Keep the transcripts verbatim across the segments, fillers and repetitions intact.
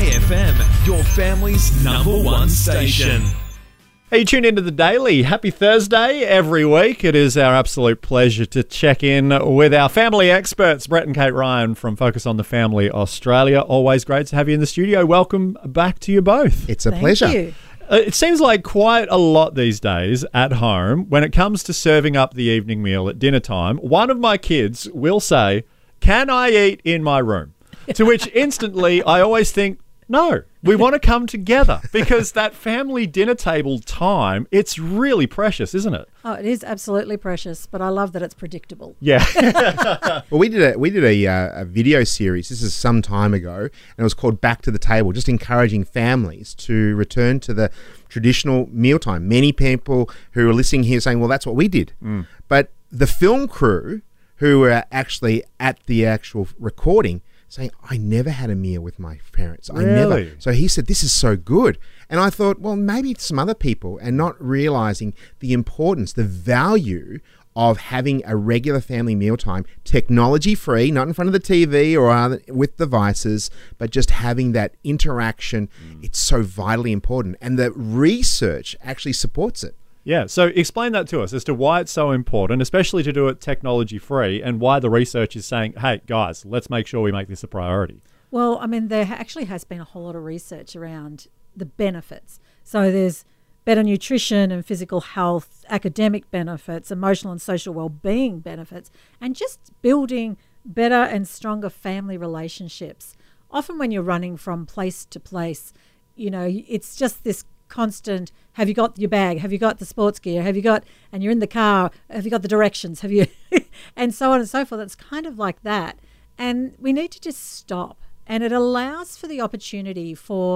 Way F M, your family's number one station. Hey, you tune into The Daily. Happy Thursday every week. It is our absolute pleasure to check in with our family experts, Brett and Kate Ryan from Focus on the Family Australia. Always great to have you in the studio. Welcome back to you both. It's a Thank pleasure. you. Uh, It seems like quite a lot these days at home when it comes to serving up the evening meal at dinner time. One of my kids will say, "Can I eat in my room?" To which instantly I always think, no, we want to come together because that family dinner table time, it's really precious, isn't it? Oh, it is absolutely precious, but I love that it's predictable. Yeah. Well, we did a we did a, uh, a video series. This is some time ago, and it was called Back to the Table, just encouraging families to return to the traditional mealtime. Many people who are listening here saying, "Well, that's what we did," mm. but the film crew who were actually at the actual recording saying, "I never had a meal with my parents. I Really? never." So he said, "This is so good." And I thought, well, maybe some other people and not realizing the importance, the value of having a regular family mealtime, technology free, not in front of the T V or other, with devices, but just having that interaction. Mm. It's so vitally important. And the research actually supports it. Yeah, so explain that to us as to why it's so important, especially to do it technology-free, and why the research is saying, hey, guys, let's make sure we make this a priority. Well, I mean, there actually has been a whole lot of research around the benefits. So there's better nutrition and physical health, academic benefits, emotional and social well-being benefits, and just building better and stronger family relationships. Often when you're running from place to place, you know, it's just this constant, have you got your bag? Have you got the sports gear? Have you got, and you're in the car, have you got the directions? Have you, and so on and so forth. It's kind of like that. And we need to just stop. And it allows for the opportunity for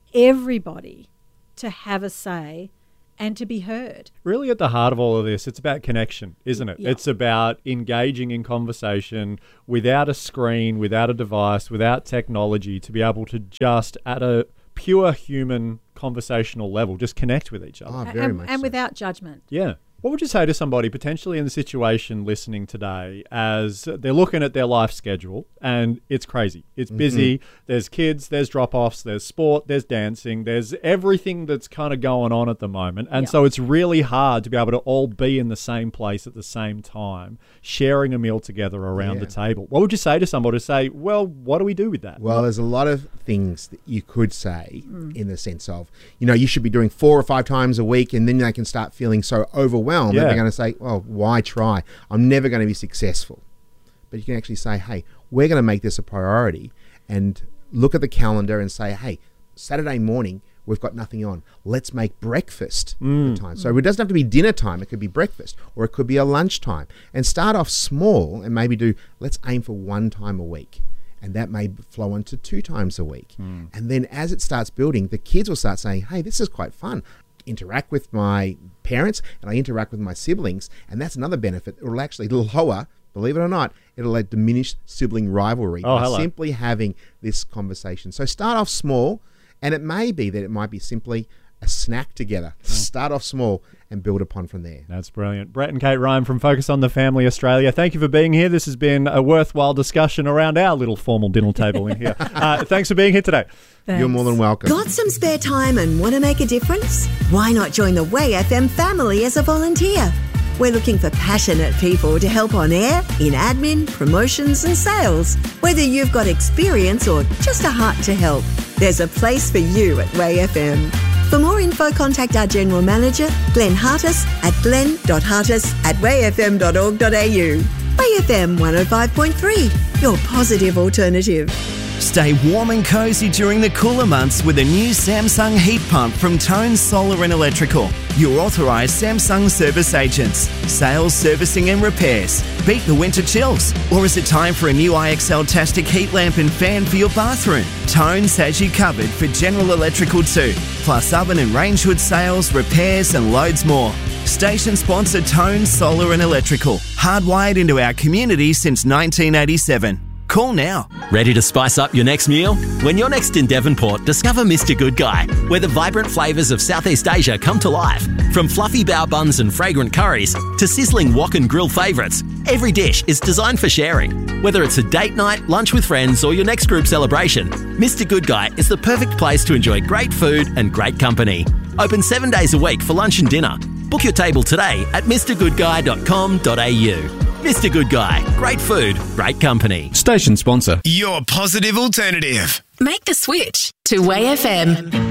everybody to have a say and to be heard. Really at the heart of all of this, it's about connection, isn't it? Yeah. It's about engaging in conversation without a screen, without a device, without technology, to be able to just at a pure human conversational level, just connect with each other. Oh, very and, much and so. without judgment. Yeah. What would you say to somebody potentially in the situation listening today as they're looking at their life schedule and it's crazy? It's busy. Mm-hmm. There's kids, there's drop-offs, there's sport, there's dancing, there's everything that's kind of going on at the moment. And Yeah. so it's really hard to be able to all be in the same place at the same time, sharing a meal together around Yeah. the table. What would you say to somebody to say, well, what do we do with that? Well, there's a lot of things that you could say mm. in the sense of, you know, you should be doing four or five times a week, and then they can start feeling so overwhelmed Yeah. that they're going to say, well, why try? I'm never going to be successful. But you can actually say, hey, we're going to make this a priority, and look at the calendar and say, hey, Saturday morning, we've got nothing on. Let's make breakfast Mm. the time. So it doesn't have to be dinner time. It could be breakfast, or it could be a lunchtime. And start off small and maybe do, let's aim for one time a week. And that may flow into two times a week. Mm. And then as it starts building, the kids will start saying, hey, this is quite fun. Interact with my parents and I interact with my siblings. And that's another benefit. It will actually lower, believe it or not, it'll like diminish sibling rivalry Oh, by hello. simply having this conversation. So start off small, and it may be that it might be simply a snack together. Oh. Start off small and build upon from there. That's brilliant. Brett and Kate Ryan from Focus on the Family Australia. Thank you for being here. This has been a worthwhile discussion around our little formal dinner table in here. Uh, thanks for being here today. Thanks. You're more than welcome. Got some spare time and want to make a difference? Why not join the Way F M family as a volunteer? We're looking for passionate people to help on air, in admin, promotions and sales. Whether you've got experience or just a heart to help, there's a place for you at Way F M. For more info, contact our General Manager, Glenn Hartis, at glenn dot hartis at way f m dot org dot a u. Way F M one oh five point three, your positive alternative. Stay warm and cozy during the cooler months with a new Samsung heat pump from Tone Solar and Electrical. Your authorised Samsung service agents. Sales, servicing and repairs. Beat the winter chills. Or is it time for a new I X L-tastic heat lamp and fan for your bathroom? Tone's has you covered for General Electrical too. Plus oven and range hood sales, repairs and loads more. Station sponsor Tone Solar and Electrical. Hardwired into our community since nineteen eighty-seven. Call now. Ready to spice up your next meal? When you're next in Devonport, discover Mister Good Guy, where the vibrant flavours of Southeast Asia come to life. From fluffy bao buns and fragrant curries to sizzling wok and grill favourites, every dish is designed for sharing. Whether it's a date night, lunch with friends or your next group celebration, Mister Good Guy is the perfect place to enjoy great food and great company. Open seven days a week for lunch and dinner. Book your table today at mr good guy dot com dot a u. Mister Good Guy. Great food, great company. Station sponsor. Your positive alternative. Make the switch to Way F M.